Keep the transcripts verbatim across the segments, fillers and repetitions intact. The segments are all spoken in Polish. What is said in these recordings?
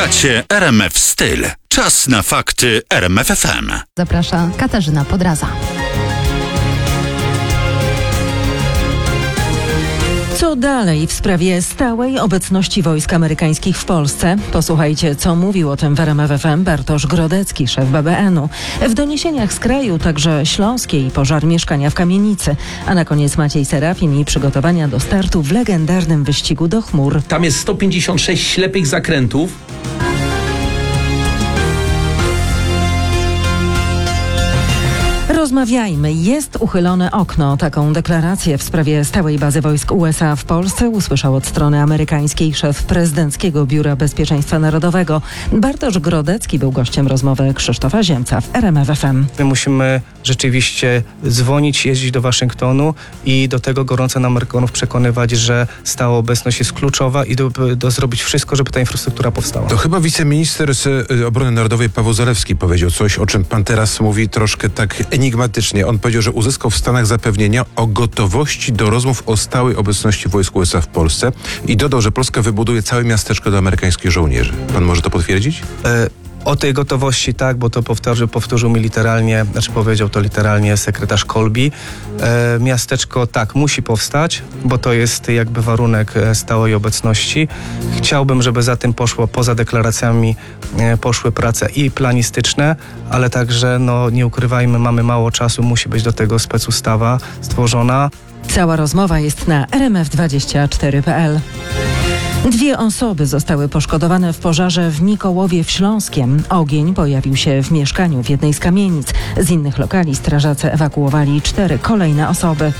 Słuchacie R M F Styl. Czas na fakty R M F F M. Zaprasza Katarzyna Podraza. Co dalej w sprawie stałej obecności wojsk amerykańskich w Polsce? Posłuchajcie, co mówił o tym w R M F F M Bartosz Grodecki, szef B B N u. W doniesieniach z kraju także śląskiej pożar mieszkania w kamienicy. A na koniec Maciej Serafin i przygotowania do startu w legendarnym wyścigu do chmur. Tam jest sto pięćdziesiąt sześć ślepych zakrętów. Rozmawiajmy. Jest uchylone okno. Taką deklarację w sprawie stałej bazy wojsk U S A w Polsce usłyszał od strony amerykańskiej szef prezydenckiego Biura Bezpieczeństwa Narodowego. Bartosz Grodecki był gościem rozmowy Krzysztofa Ziemca w R M F F M. My musimy rzeczywiście dzwonić, jeździć do Waszyngtonu i do tego gorąco na Amerykanów przekonywać, że stała obecność jest kluczowa i do, do zrobić wszystko, żeby ta infrastruktura powstała. To chyba wiceminister z Obrony Narodowej Paweł Zalewski powiedział coś, o czym pan teraz mówi troszkę tak enigmatycznie. On powiedział, że uzyskał w Stanach zapewnienia o gotowości do rozmów o stałej obecności wojsk U S A w Polsce i dodał, że Polska wybuduje całe miasteczko do amerykańskich żołnierzy. Pan może to potwierdzić? E- O tej gotowości tak, bo to powtórzył, powtórzył mi literalnie, znaczy powiedział to literalnie sekretarz Kolbi. E, miasteczko tak, musi powstać, bo to jest jakby warunek stałej obecności. Chciałbym, żeby za tym poszło, poza deklaracjami, e, poszły prace i planistyczne, ale także, no nie ukrywajmy, mamy mało czasu, musi być do tego specustawa stworzona. Cała rozmowa jest na R M F dwadzieścia cztery kropka p l. Dwie osoby zostały poszkodowane w pożarze w Mikołowie w Śląskiem. Ogień pojawił się w mieszkaniu w jednej z kamienic. Z innych lokali strażacy ewakuowali cztery kolejne osoby.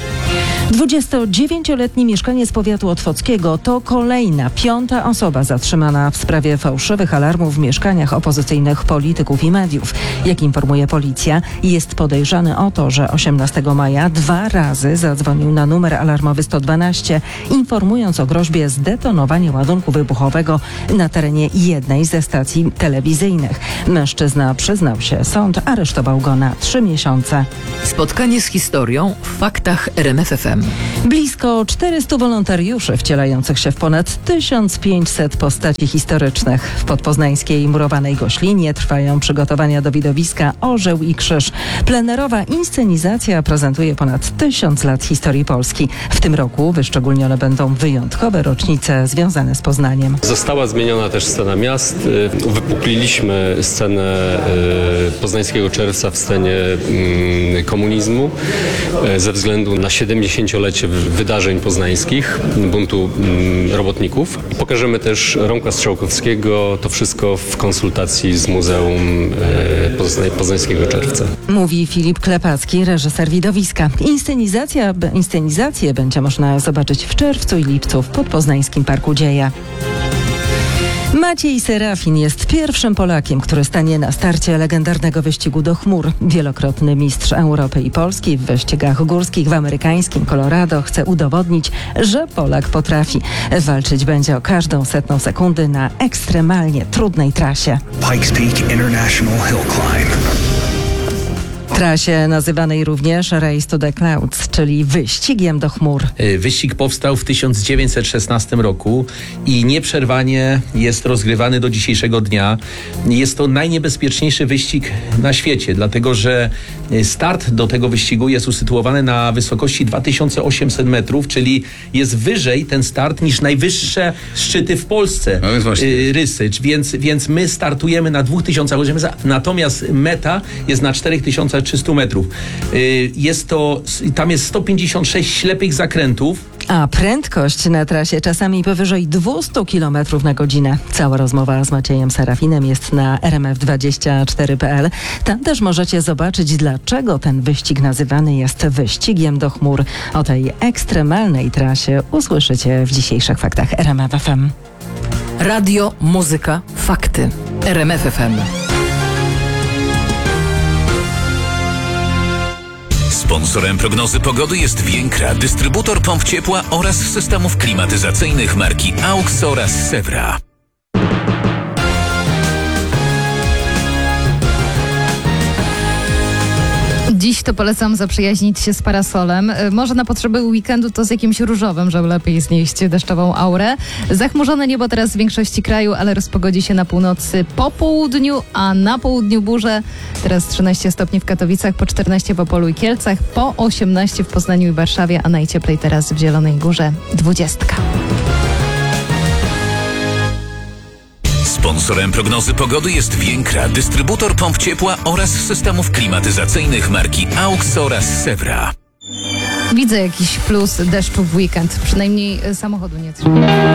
dwudziestodziewięcioletni mieszkaniec powiatu otwockiego to kolejna, piąta osoba zatrzymana w sprawie fałszywych alarmów w mieszkaniach opozycyjnych polityków i mediów. Jak informuje policja, jest podejrzany o to, że osiemnastego maja dwa razy zadzwonił na numer alarmowy sto dwanaście, informując o groźbie zdetonowania ładunku wybuchowego na terenie jednej ze stacji telewizyjnych. Mężczyzna przyznał się, sąd aresztował go na trzy miesiące. Spotkanie z historią w faktach R M F F M. Blisko czterystu wolontariuszy wcielających się w ponad tysiąc pięćset postaci historycznych. W podpoznańskiej murowanej Goślinie trwają przygotowania do widowiska Orzeł i Krzyż. Plenerowa inscenizacja prezentuje ponad tysiąc lat historii Polski. W tym roku wyszczególnione będą wyjątkowe rocznice związane z Poznaniem. Została zmieniona też scena miast. Uwypukliliśmy scenę poznańskiego czerwca w scenie komunizmu ze względu na siedemdziesięciolecie wydarzeń poznańskich, buntu robotników. Pokażemy też Romka Strzałkowskiego, to wszystko w konsultacji z Muzeum Poznańskiego Czerwca. Mówi Filip Klepacki, reżyser widowiska. Inscenizacja, inscenizację będzie można zobaczyć w czerwcu i lipcu w Podpoznańskim Parku Dzieja. Maciej Serafin jest pierwszym Polakiem, który stanie na starcie legendarnego wyścigu do chmur. Wielokrotny mistrz Europy i Polski w wyścigach górskich w amerykańskim Colorado chce udowodnić, że Polak potrafi. Walczyć będzie o każdą setną sekundy na ekstremalnie trudnej trasie. Pikes Peak International Hill Climb. Trasie nazywanej również Race to the Clouds, czyli wyścigiem do chmur. Wyścig powstał w tysiąc dziewięćset szesnastym roku i nieprzerwanie jest rozgrywany do dzisiejszego dnia. Jest to najniebezpieczniejszy wyścig na świecie, dlatego że start do tego wyścigu jest usytuowany na wysokości dwa tysiące osiemset metrów, czyli jest wyżej ten start niż najwyższe szczyty w Polsce. No więc właśnie. Rysycz, więc, więc my startujemy na dwa tysiące osiemset, natomiast meta jest na cztery tysiące trzysta metrów. Jest to, tam jest sto pięćdziesiąt sześć ślepych zakrętów. A prędkość na trasie czasami powyżej dwieście kilometrów na godzinę. Cała rozmowa z Maciejem Serafinem jest na R M F dwadzieścia cztery kropka p l. Tam też możecie zobaczyć, dlaczego ten wyścig nazywany jest wyścigiem do chmur. O tej ekstremalnej trasie usłyszycie w dzisiejszych faktach R M F F M. Radio, muzyka, fakty. R M F F M. Sponsorem prognozy pogody jest Więkra, dystrybutor pomp ciepła oraz systemów klimatyzacyjnych marki AUX oraz Sewra. Dziś to polecam zaprzyjaźnić się z parasolem. E, Może na potrzeby weekendu to z jakimś różowym, żeby lepiej znieść deszczową aurę. Zachmurzone niebo teraz w większości kraju, ale rozpogodzi się na północy po południu, a na południu burze. Teraz trzynaście stopni w Katowicach, po czternaście w Opolu i Kielcach, po osiemnaście w Poznaniu i Warszawie, a najcieplej teraz w Zielonej Górze dwudziestka. Sponsorem prognozy pogody jest Więkra, dystrybutor pomp ciepła oraz systemów klimatyzacyjnych marki AUX oraz Sevra. Widzę jakiś plus deszczu w weekend, przynajmniej e, samochodu nie trzeba.